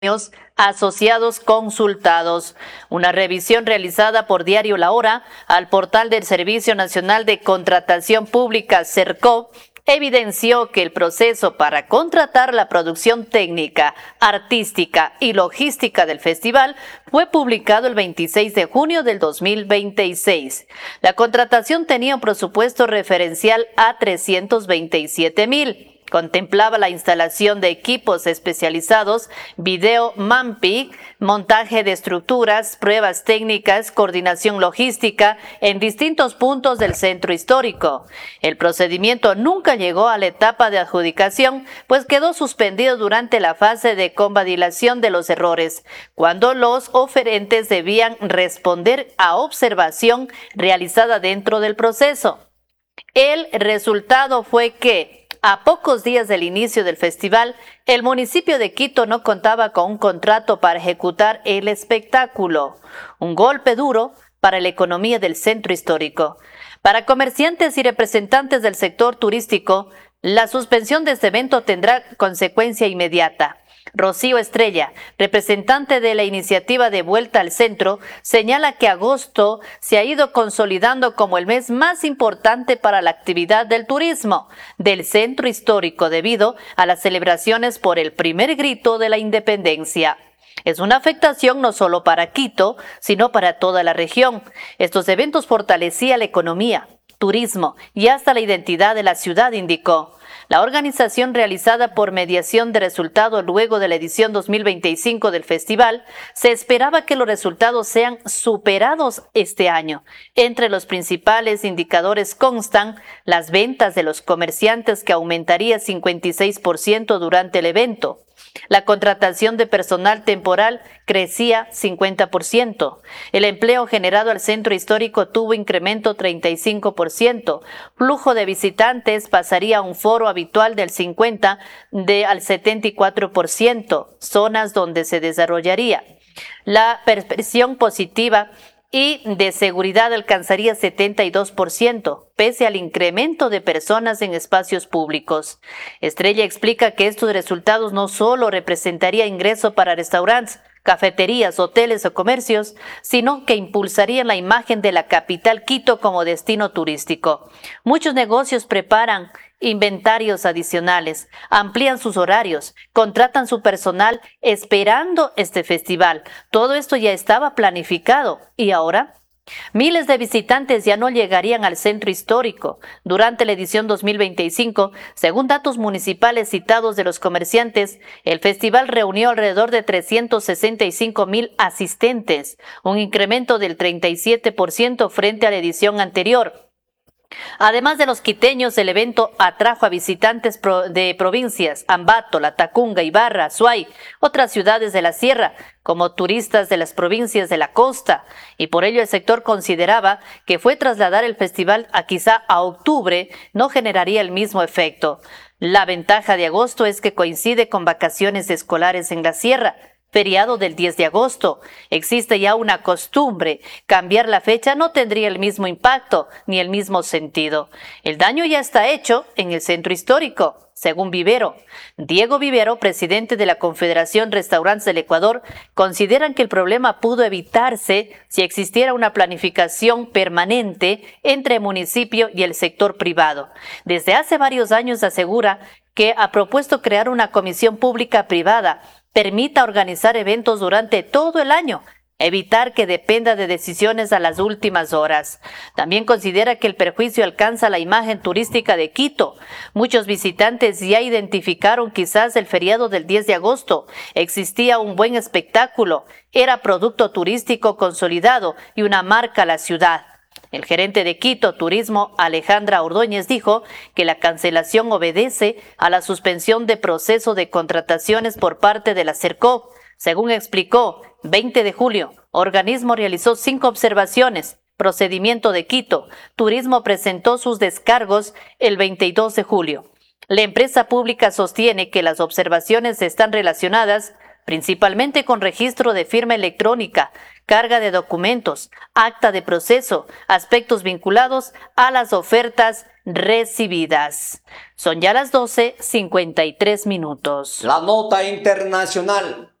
asociados consultados. Una revisión realizada por Diario La Hora al portal del Servicio Nacional de Contratación Pública, SERCO, evidenció que el proceso para contratar la producción técnica, artística y logística del festival fue publicado el 26 de junio del 2026. La contratación tenía un presupuesto referencial a 327,000. Contemplaba la instalación de equipos especializados, video mapping, montaje de estructuras, pruebas técnicas, coordinación logística en distintos puntos del centro histórico. El procedimiento nunca llegó a la etapa de adjudicación, pues quedó suspendido durante la fase de convalidación de los errores, cuando los oferentes debían responder a observación realizada dentro del proceso. El resultado fue que, a pocos días del inicio del festival, el municipio de Quito no contaba con un contrato para ejecutar el espectáculo. Un golpe duro para la economía del centro histórico. Para comerciantes y representantes del sector turístico, la suspensión de este evento tendrá consecuencia inmediata. Rocío Estrella, representante de la iniciativa de Vuelta al Centro, señala que agosto se ha ido consolidando como el mes más importante para la actividad del turismo del centro histórico debido a las celebraciones por el primer grito de la independencia. Es una afectación no solo para Quito, sino para toda la región. Estos eventos fortalecían la economía, turismo y hasta la identidad de la ciudad, indicó. La organización, realizada por mediación de resultados luego de la edición 2025 del festival, se esperaba que los resultados sean superados este año. Entre los principales indicadores constan las ventas de los comerciantes, que aumentaría 56% durante el evento. La contratación de personal temporal crecía 50%. El empleo generado al centro histórico tuvo incremento 35%. Flujo de visitantes pasaría a un foro habitual del 50% al 74%, zonas donde se desarrollaría. La percepción positiva y de seguridad alcanzaría 72%, pese al incremento de personas en espacios públicos. Estrella explica que estos resultados no solo representarían ingreso para restaurantes, cafeterías, hoteles o comercios, sino que impulsarían la imagen de la capital Quito como destino turístico. Muchos negocios preparan inventarios adicionales, amplían sus horarios, contratan su personal esperando este festival. Todo esto ya estaba planificado. ¿Y ahora? Miles de visitantes ya no llegarían al centro histórico. Durante la edición 2025, según datos municipales citados de los comerciantes, el festival reunió alrededor de 365,000 asistentes, un incremento del 37% frente a la edición anterior. Además de los quiteños, el evento atrajo a visitantes de provincias, Ambato, Latacunga, Ibarra, Azuay, otras ciudades de la sierra, como turistas de las provincias de la costa, y por ello el sector consideraba que trasladar el festival quizá a octubre no generaría el mismo efecto. La ventaja de agosto es que coincide con vacaciones escolares en la sierra, feriado del 10 de agosto. Existe ya una costumbre. Cambiar la fecha no tendría el mismo impacto ni el mismo sentido. El daño ya está hecho en el centro histórico, según Vivero. Diego Vivero, presidente de la Confederación Restaurantes del Ecuador, consideran que el problema pudo evitarse si existiera una planificación permanente entre municipio y el sector privado. Desde hace varios años asegura que ha propuesto crear una comisión pública privada permita organizar eventos durante todo el año, evitar que dependa de decisiones a las últimas horas. También considera que el perjuicio alcanza la imagen turística de Quito. Muchos visitantes ya identificaron quizás el feriado del 10 de agosto. Existía un buen espectáculo, era producto turístico consolidado y una marca a la ciudad. El gerente de Quito Turismo, Alejandra Ordóñez, dijo que la cancelación obedece a la suspensión de proceso de contrataciones por parte de la SERCO. Según explicó, 20 de julio, organismo realizó 5 observaciones. Procedimiento de Quito. Turismo presentó sus descargos el 22 de julio. La empresa pública sostiene que las observaciones están relacionadas principalmente con registro de firma electrónica, carga de documentos, acta de proceso, aspectos vinculados a las ofertas recibidas. Son ya las 12:53. La nota internacional.